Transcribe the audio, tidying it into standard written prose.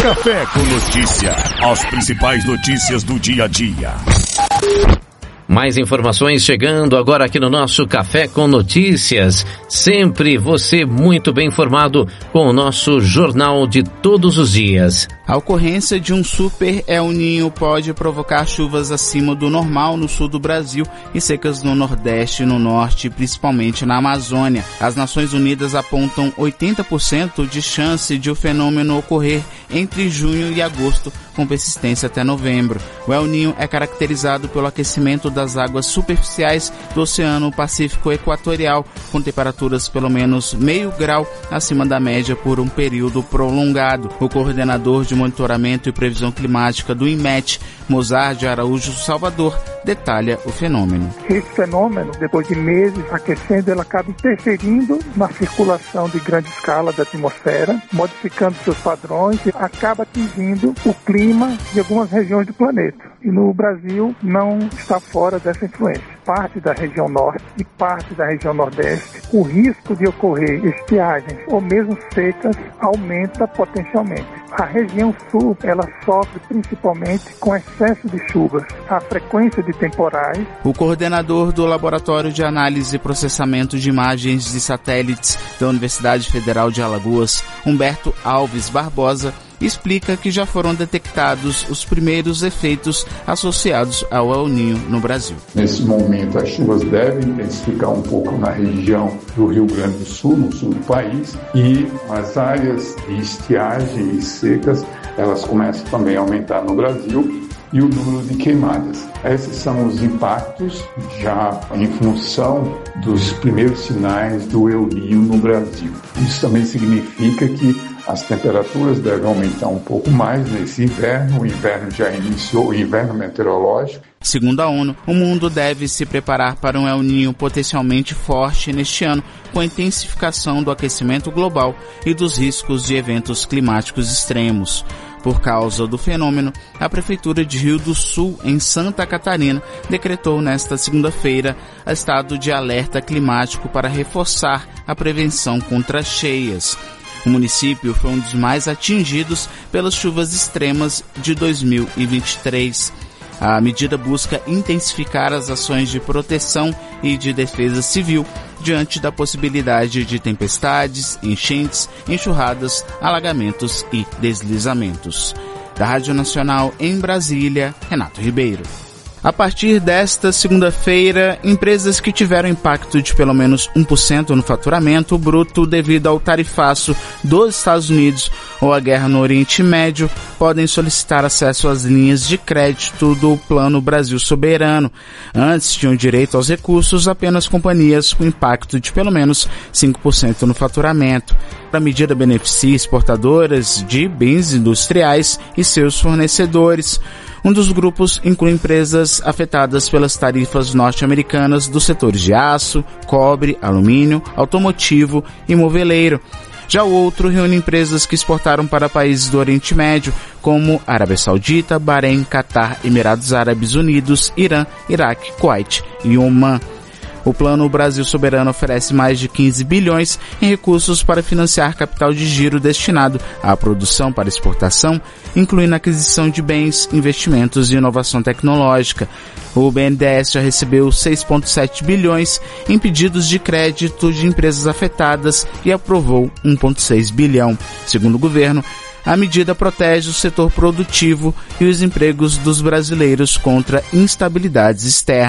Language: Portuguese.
Café com Notícia. As principais notícias do dia a dia. Mais informações chegando agora aqui no nosso Café com Notícias. Sempre você muito bem informado com o nosso jornal de todos os dias. A ocorrência de um super El Niño pode provocar chuvas acima do normal no sul do Brasil e secas no Nordeste e no Norte, principalmente na Amazônia. As Nações Unidas apontam 80% de chance de o fenômeno ocorrer entre junho e agosto, com persistência até novembro. O El Niño é caracterizado pelo aquecimento das águas superficiais do Oceano Pacífico Equatorial, com temperaturas pelo menos meio grau acima da média por um período prolongado. O coordenador de Monitoramento e Previsão Climática do INMET, Mozart de Araújo Salvador, detalha o fenômeno. Esse fenômeno, depois de meses aquecendo, ele acaba interferindo na circulação de grande escala da atmosfera, modificando seus padrões e acaba atingindo o clima de algumas regiões do planeta. E no Brasil não está fora dessa influência. Parte da região norte e parte da região nordeste, o risco de ocorrer estiagens ou mesmo secas aumenta potencialmente. A região sul, ela sofre principalmente com excesso de chuvas, a frequência de temporais. O coordenador do Laboratório de Análise e Processamento de Imagens de Satélites da Universidade Federal de Alagoas, Humberto Alves Barbosa, explica que já foram detectados os primeiros efeitos associados ao El Niño no Brasil. Nesse momento, as chuvas devem intensificar um pouco na região do Rio Grande do Sul, no sul do país, e as áreas de estiagem e secas, elas começam também a aumentar no Brasil, e o número de queimadas. Esses são os impactos já em função dos primeiros sinais do El Niño no Brasil. Isso também significa que as temperaturas devem aumentar um pouco mais nesse inverno. O inverno já iniciou, o inverno meteorológico. Segundo a ONU, o mundo deve se preparar para um El Niño potencialmente forte neste ano, com a intensificação do aquecimento global e dos riscos de eventos climáticos extremos. Por causa do fenômeno, a Prefeitura de Rio do Sul, em Santa Catarina, decretou nesta segunda-feira estado de alerta climático para reforçar a prevenção contra cheias. O município foi um dos mais atingidos pelas chuvas extremas de 2023. A medida busca intensificar as ações de proteção e de defesa civil diante da possibilidade de tempestades, enchentes, enxurradas, alagamentos e deslizamentos. Da Rádio Nacional em Brasília, Renato Ribeiro. A partir desta segunda-feira, empresas que tiveram impacto de pelo menos 1% no faturamento bruto devido ao tarifaço dos Estados Unidos ou a guerra no Oriente Médio podem solicitar acesso às linhas de crédito do Plano Brasil Soberano. Antes tinham direito aos recursos apenas companhias com impacto de pelo menos 5% no faturamento. A medida beneficia exportadoras de bens industriais e seus fornecedores. Um dos grupos inclui empresas afetadas pelas tarifas norte-americanas dos setores de aço, cobre, alumínio, automotivo e moveleiro. Já o outro reúne empresas que exportaram para países do Oriente Médio, como Arábia Saudita, Bahrein, Catar, Emirados Árabes Unidos, Irã, Iraque, Kuwait e Omã. O Plano Brasil Soberano oferece mais de 15 bilhões em recursos para financiar capital de giro destinado à produção para exportação, incluindo a aquisição de bens, investimentos e inovação tecnológica. O BNDES já recebeu 6,7 bilhões em pedidos de crédito de empresas afetadas e aprovou 1,6 bilhão. Segundo o governo, a medida protege o setor produtivo e os empregos dos brasileiros contra instabilidades externas.